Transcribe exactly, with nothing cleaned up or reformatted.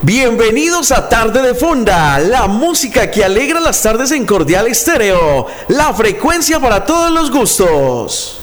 Bienvenidos a Tarde de Fonda, la música que alegra las tardes en Cordial Estéreo, la frecuencia para todos los gustos.